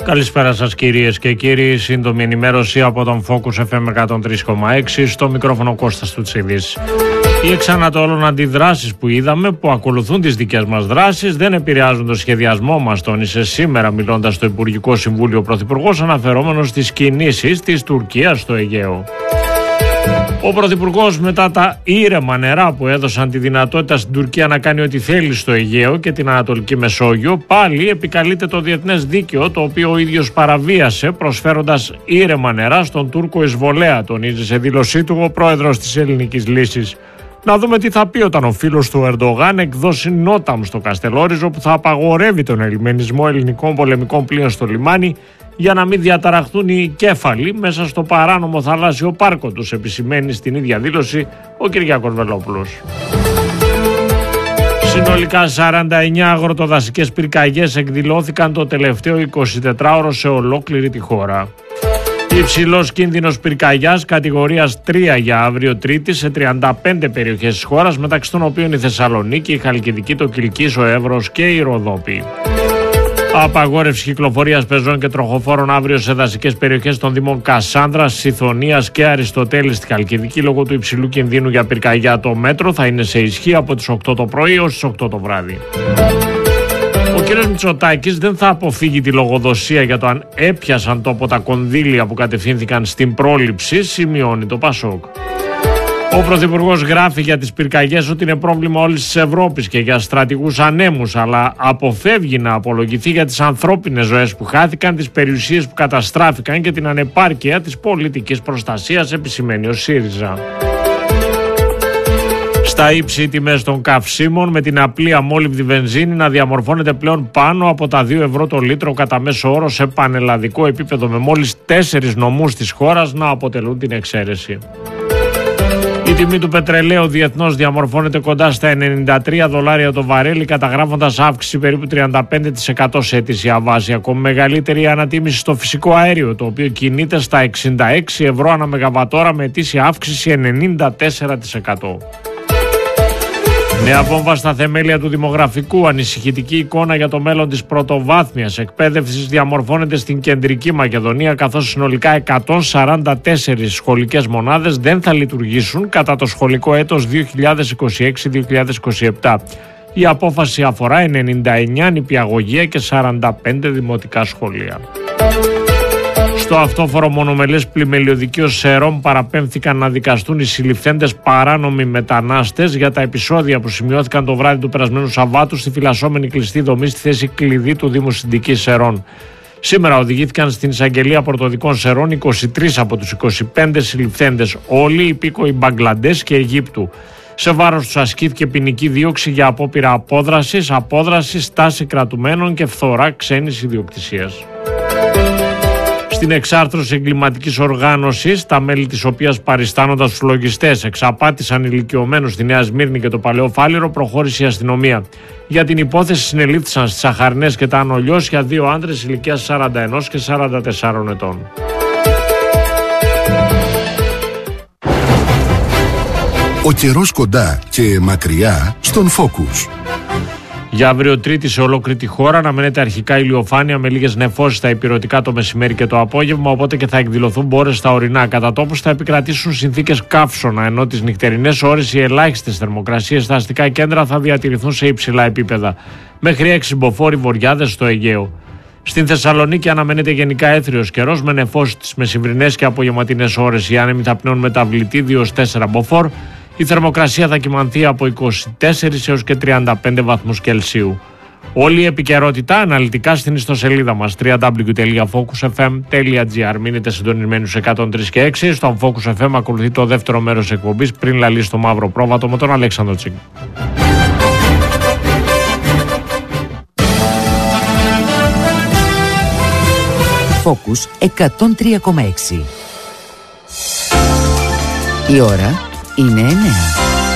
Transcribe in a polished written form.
Καλησπέρα σας κυρίες και κύριοι, σύντομη ενημέρωση από τον Focus FM 103,6, στο μικρόφωνο Κώστας Τουτσίδης. Οι εξ ανατολών αντιδράσεις που είδαμε, που ακολουθούν τις δικές μας δράσεις, δεν επηρεάζουν το σχεδιασμό μας, τόνισε σήμερα μιλώντας στο Υπουργικό Συμβούλιο ο Πρωθυπουργός, αναφερόμενος στις κινήσεις της Τουρκίας στο Αιγαίο. Ο Πρωθυπουργός, μετά τα ήρεμα νερά που έδωσαν τη δυνατότητα στην Τουρκία να κάνει ό,τι θέλει στο Αιγαίο και την Ανατολική Μεσόγειο, πάλι επικαλείται το διεθνές δίκαιο, το οποίο ο ίδιος παραβίασε προσφέροντας ήρεμα νερά στον Τούρκο εισβολέα, τονίζει σε δήλωσή του ο πρόεδρος της Ελληνικής Λύσης. Να δούμε τι θα πει όταν ο φίλος του Ερντογάν εκδώσει νόταμ στο Καστελόριζο, που θα απαγορεύει τον ελιμενισμό ελληνικών πολεμικών πλοίων στο λιμάνι για να μην διαταραχθούν οι κέφαλοι μέσα στο παράνομο θαλάσσιο πάρκο τους, επισημαίνει στην ίδια δήλωση ο Κυριάκος Βελόπουλος. Συνολικά 49 αγροτοδασικές πυρκαγιές εκδηλώθηκαν το τελευταίο 24ωρο σε ολόκληρη τη χώρα. Υψηλός κίνδυνος πυρκαγιάς κατηγορίας 3 για αύριο Τρίτη σε 35 περιοχές της χώρας, μεταξύ των οποίων η Θεσσαλονίκη, η Χαλκιδική, το Κιλκής, ο Εύρος και η Ροδόπη. Απαγόρευση κυκλοφορίας πεζών και τροχοφόρων αύριο σε δασικές περιοχές των Δήμων Κασάνδρας, Σιθωνίας και Αριστοτέλης στη Χαλκιδική, λόγω του υψηλού κινδύνου για πυρκαγιά. Το μέτρο θα είναι σε ισχύ από τις 8 το πρωί έως τις 8 το βράδυ. Ο κ. Μητσοτάκης δεν θα αποφύγει τη λογοδοσία για το αν έπιασαν τόπο τα κονδύλια που κατευθύνθηκαν στην πρόληψη, σημειώνει το Πασόκ. Ο Πρωθυπουργός γράφει για τις πυρκαγιές ότι είναι πρόβλημα όλης της Ευρώπης και για στρατηγούς ανέμους, αλλά αποφεύγει να απολογηθεί για τις ανθρώπινες ζωές που χάθηκαν, τις περιουσίες που καταστράφηκαν και την ανεπάρκεια της πολιτικής προστασίας, επισημαίνει ο ΣΥΡΙΖΑ. Στα ύψη οι τιμές των καυσίμων, με την απλή αμόλυβδη βενζίνη να διαμορφώνεται πλέον πάνω από τα 2 ευρώ το λίτρο κατά μέσο όρο σε πανελλαδικό επίπεδο, με μόλις 4 νομούς της χώρας να αποτελούν την εξαίρεση. Η τιμή του πετρελαίου διεθνώς διαμορφώνεται κοντά στα $93 το βαρέλι, καταγράφοντας αύξηση περίπου 35% σε ετήσια βάση. Ακόμη μεγαλύτερη ανατίμηση στο φυσικό αέριο, το οποίο κινείται στα 66 ευρώ ανά μεγαβατόρα, με ετήσια αύξηση 94%. Νέα βόμβα στα θεμέλια του δημογραφικού. Ανησυχητική εικόνα για το μέλλον της πρωτοβάθμιας εκπαίδευσης διαμορφώνεται στην Κεντρική Μακεδονία, καθώς συνολικά 144 σχολικές μονάδες δεν θα λειτουργήσουν κατά το σχολικό έτος 2026-2027. Η απόφαση αφορά 99 νηπιαγωγεία και 45 δημοτικά σχολεία. Στο αυτόφορο μονομελές πλημελιωδικείο Σερών παραπέμφθηκαν να δικαστούν οι συλληφθέντες παράνομοι μετανάστες για τα επεισόδια που σημειώθηκαν το βράδυ του περασμένου Σαββάτου στη φυλασσόμενη κλειστή δομή στη θέση κλειδί του Δήμου Συνδικής Σερών. Σήμερα οδηγήθηκαν στην εισαγγελία πρωτοδικών Σερών 23 από τους 25 συλληφθέντες, όλοι υπήκοοι Μπαγκλαντές και Αιγύπτου. Σε βάρος τους ασκήθηκε ποινική δίωξη για απόπειρα απόδραση, στάση κρατουμένων και φθορά ξένης ιδιοκτησίας. Στην εξάρθρωση εγκληματικής οργάνωσης, τα μέλη της οποίας παριστάνοντας τους φλογιστές εξαπάτησαν ηλικιωμένους στη Νέα Σμύρνη και το Παλαιό Φάληρο, προχώρησε η αστυνομία. Για την υπόθεση συνελήφθησαν στις Αχαρνές και τα Ανολιώσια 2 άντρες ηλικίας 41 και 44 ετών. Ο καιρός κοντά και μακριά στον Focus. Για αύριο Τρίτη σε ολόκληρη τη χώρα αναμένεται αρχικά ηλιοφάνεια με λίγες νεφώσεις στα ηπειρωτικά το μεσημέρι και το απόγευμα, οπότε και θα εκδηλωθούν μπόρες στα ορεινά. Κατά τόπους θα επικρατήσουν συνθήκες καύσωνα, ενώ τις νυχτερινές ώρες οι ελάχιστες θερμοκρασίες στα αστικά κέντρα θα διατηρηθούν σε υψηλά επίπεδα. Μέχρι 6 μποφόρ βοριάδες στο Αιγαίο. Στην Θεσσαλονίκη αναμένεται γενικά έθριος καιρός με νεφώσεις τις μεσημβρινές και απογευματινές ώρες. Οι άνεμοι θα πνέουν μεταβλητή 2-4 μποφόρ. Η θερμοκρασία θα κυμανθεί από 24 έως και 35 βαθμούς Κελσίου. Όλη η επικαιρότητα αναλυτικά στην ιστοσελίδα μας www.focusfm.gr. Μείνετε συντονισμένοι στους 103 και 6. Στον Focus FM ακολουθεί το δεύτερο μέρος της εκπομπής πριν λαλεί στο μαύρο πρόβατο με τον Αλέξανδρο Τσίγκ. Focus 103,6. Η ώρα είναι 9.